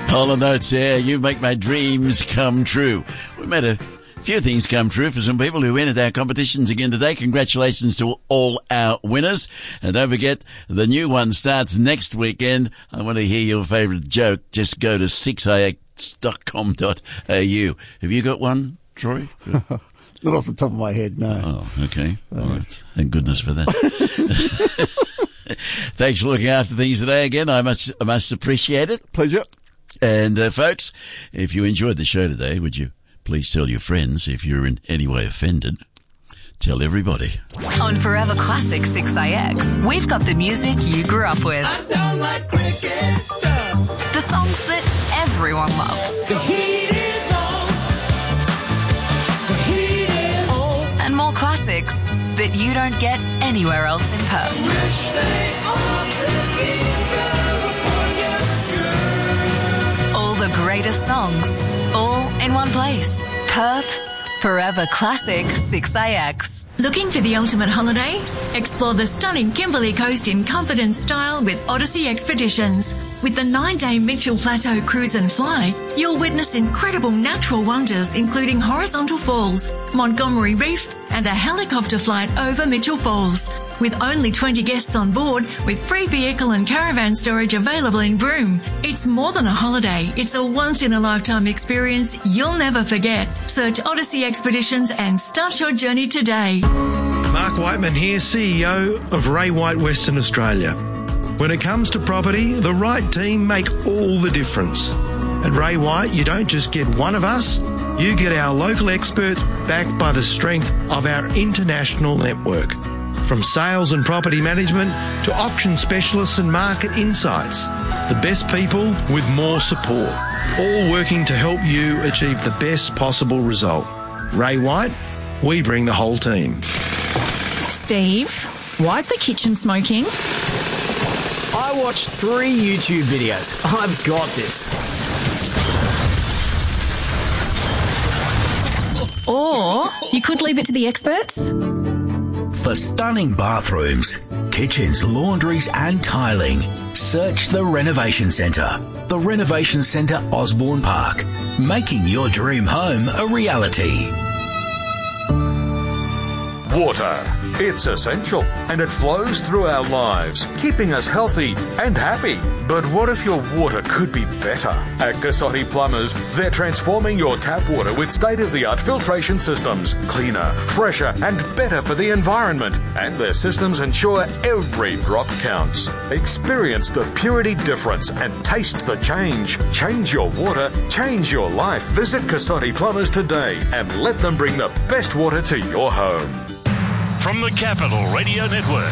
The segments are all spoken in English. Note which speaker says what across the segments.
Speaker 1: Hall & Oates, yeah, you make my dreams come true. We made a few things come true for some people who entered our competitions again today. Congratulations to all our winners. And don't forget, the new one starts next weekend. I want to hear your favourite joke. Just go to 6ix.com.au. Have you got one, Troy?
Speaker 2: Not off the top of my head, no.
Speaker 1: Oh, okay. All right. Thank goodness for that. Thanks for looking after things today again. I must appreciate it.
Speaker 2: Pleasure.
Speaker 1: And, folks, if you enjoyed the show today, would you please tell your friends? If you're in any way offended, tell everybody.
Speaker 3: On Forever Classic 6ix, we've got the music you grew up with.
Speaker 4: I don't like cricket.
Speaker 3: The songs that everyone loves.
Speaker 4: The heat is on. The heat is on.
Speaker 3: And more classics that you don't get anywhere else in Perth.
Speaker 4: Wish they offered me California girl.
Speaker 3: All the greatest songs, all in one place. Perth's Forever Classic 6ix.
Speaker 5: Looking for the ultimate holiday? Explore the stunning Kimberley Coast in comfort and style with Odyssey Expeditions. With the 9-day Mitchell Plateau Cruise and Fly, you'll witness incredible natural wonders including horizontal falls, Montgomery Reef and a helicopter flight over Mitchell Falls. With only 20 guests on board, with free vehicle and caravan storage available in Broome. It's more than a holiday. It's a once-in-a-lifetime experience you'll never forget. Search Odyssey Expeditions and start your journey today.
Speaker 6: Mark Whiteman here, CEO of Ray White Western Australia. When it comes to property, the right team make all the difference. At Ray White, you don't just get one of us, you get our local experts backed by the strength of our international network. From sales and property management to auction specialists and market insights, the best people with more support, all working to help you achieve the best possible result. Ray White, we bring the whole team.
Speaker 7: Steve, why is the kitchen smoking?
Speaker 8: I watched 3 YouTube videos. I've got this.
Speaker 7: Or you could leave it to the experts.
Speaker 9: For stunning bathrooms, kitchens, laundries and tiling, search the Renovation Centre. The Renovation Centre Osborne Park, making your dream home a reality.
Speaker 10: Water. It's essential and it flows through our lives, keeping us healthy and happy. But what if your water could be better? At Cassotti Plumbers, they're transforming your tap water with state-of-the-art filtration systems, cleaner, fresher and better for the environment. And their systems ensure every drop counts. Experience the purity difference and taste the change. Change your water, change your life. Visit Cassotti Plumbers today and let them bring the best water to your home.
Speaker 11: From the Capital Radio Network,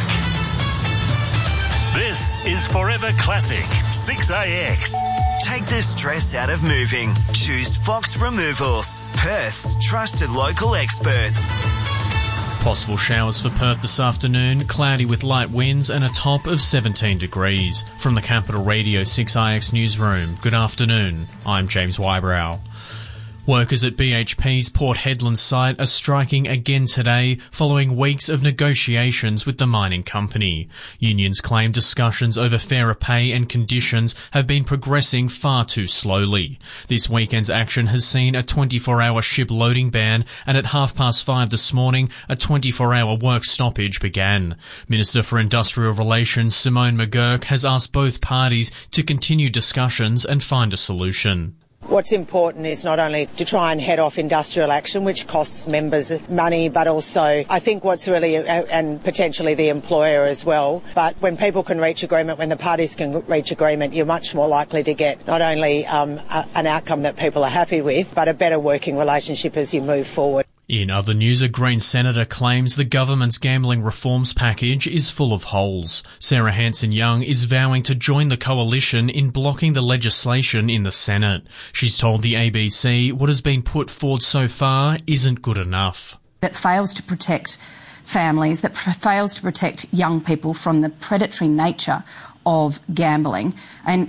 Speaker 11: this is Forever Classic 6ix.
Speaker 12: Take the stress out of moving. Choose Fox Removals, Perth's trusted local experts.
Speaker 13: Possible showers for Perth this afternoon, cloudy with light winds and a top of 17 degrees. From the Capital Radio 6ix newsroom, good afternoon. I'm James Wybrow. Workers at BHP's Port Hedland site are striking again today following weeks of negotiations with the mining company. Unions claim discussions over fairer pay and conditions have been progressing far too slowly. This weekend's action has seen a 24-hour ship loading ban, and at 5:30 this morning a 24-hour work stoppage began. Minister for Industrial Relations Simone McGurk has asked both parties to continue discussions and find a solution.
Speaker 14: What's important is not only to try and head off industrial action, which costs members money, but also I think what's really, and potentially the employer as well, but when people can reach agreement, when the parties can reach agreement, you're much more likely to get not only an outcome that people are happy with, but a better working relationship as you move forward.
Speaker 13: In other news, a Green senator claims the government's gambling reforms package is full of holes. Sarah Hanson-Young is vowing to join the coalition in blocking the legislation in the Senate. She's told the ABC what has been put forward so far isn't good enough.
Speaker 15: It fails to protect families, that fails to protect young people from the predatory nature of gambling. And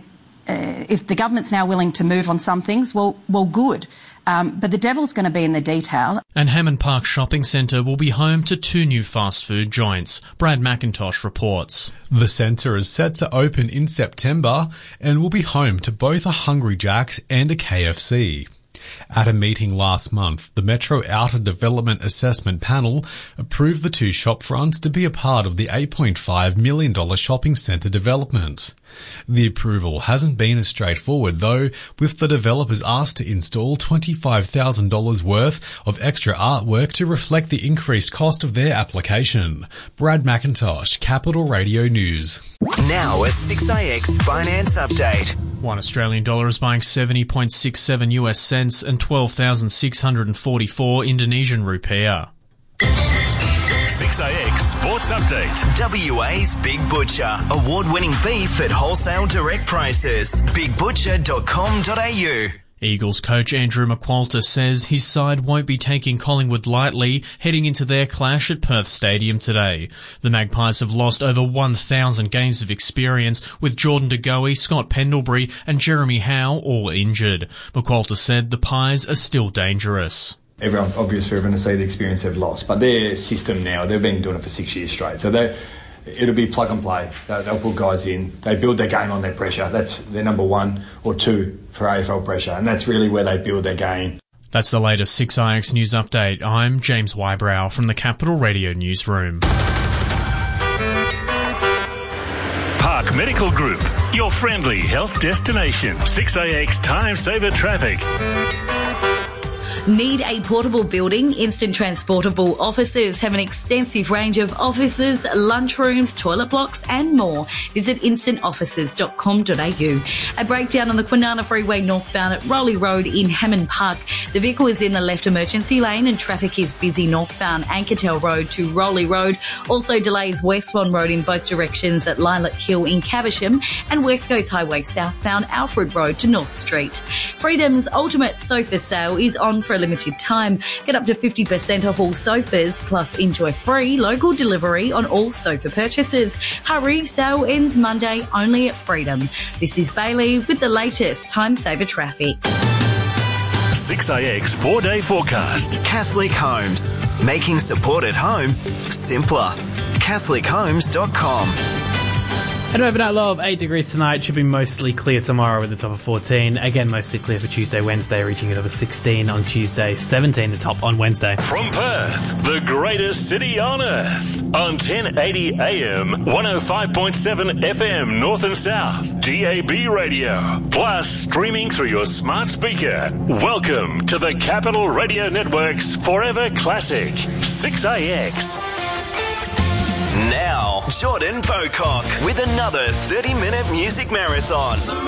Speaker 15: if the government's now willing to move on some things, well, good. But the devil's going to be in the detail.
Speaker 13: And Hammond Park Shopping Centre will be home to 2 new fast food joints. Brad McIntosh reports.
Speaker 16: The centre is set to open in September and will be home to both a Hungry Jack's and a KFC. At a meeting last month, the Metro Outer Development Assessment Panel approved the 2 shop fronts to be a part of the $8.5 million shopping centre development. The approval hasn't been as straightforward though, with the developers asked to install $25,000 worth of extra artwork to reflect the increased cost of their application. Brad McIntosh, Capital Radio News.
Speaker 12: Now a 6AX finance update.
Speaker 13: One Australian dollar is buying 70.67 US cents and 12,644 Indonesian rupiah.
Speaker 11: 6AX Sports Update.
Speaker 12: WA's Big Butcher. Award-winning beef at wholesale direct prices. bigbutcher.com.au.
Speaker 13: Eagles coach Andrew McQualter says his side won't be taking Collingwood lightly heading into their clash at Perth Stadium today. The Magpies have lost over 1,000 games of experience, with Jordan De Goey, Scott Pendlebury and Jeremy Howe all injured. McQualter said the Pies are still dangerous.
Speaker 17: Everyone's obviously going to see the experience they've lost, but their system now, they've been doing it for 6 years straight. So it'll be plug and play. They'll put guys in. They build their game on their pressure. That's their number 1 or 2 for AFL pressure, and that's really where they build their game.
Speaker 13: That's the latest 6IX News Update. I'm James Wybrow from the Capital Radio Newsroom.
Speaker 11: Park Medical Group, your friendly health destination. 6AX Time Saver Traffic.
Speaker 18: Need a portable building? Instant Transportable Offices have an extensive range of offices, lunchrooms, toilet blocks and more. Visit instantoffices.com.au. A breakdown on the Kwinana Freeway northbound at Rowley Road in Hammond Park. The vehicle is in the left emergency lane and traffic is busy northbound Ankertel Road to Rowley Road. Also delays Westbourne Road in both directions at Lilac Hill in Caversham and West Coast Highway southbound Alfred Road to North Street. Freedom's Ultimate Sofa Sale is on for a limited time. Get up to 50% off all sofas, plus enjoy free local delivery on all sofa purchases. Hurry, sale ends Monday only at Freedom. This is Bailey with the latest Time Saver traffic.
Speaker 11: 6AX 4-day forecast.
Speaker 12: Catholic Homes. Making support at home simpler. CatholicHomes.com.
Speaker 19: An overnight low of 8 degrees tonight, should be mostly clear tomorrow with a top of 14. Again, mostly clear for Tuesday, Wednesday, reaching a top of 16 on Tuesday, 17 the top on Wednesday.
Speaker 11: From Perth, the greatest city on earth, on 1080 AM, 105.7 FM North and South, DAB radio, plus streaming through your smart speaker. Welcome to the Capital Radio Network's Forever Classic, 6AX.
Speaker 12: Now, Jordan Pocock with another 30-minute music marathon.